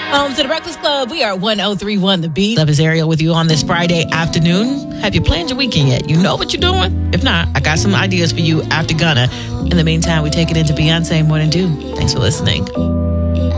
Home to the Breakfast Club. We are 1031 The Beat. Love is Ariel with you on this Friday afternoon. Have you planned your weekend yet? You know what you're doing? If not, I got some ideas for you after Gunna. In the meantime, we take it into Beyonce More Than Do. Thanks for listening.